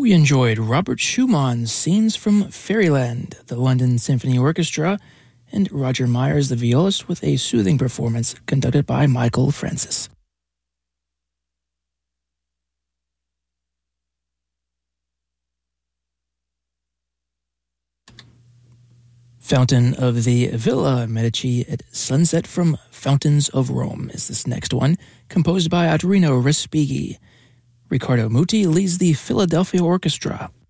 We enjoyed Robert Schumann's Scenes from Fairyland, the London Symphony Orchestra, and Roger Myers, the violist, with a soothing performance conducted by Michael Francis. Fountain of the Villa Medici at Sunset from Fountains of Rome is this next one, composed by Adrino Respighi. Riccardo Muti leads the Philadelphia Orchestra.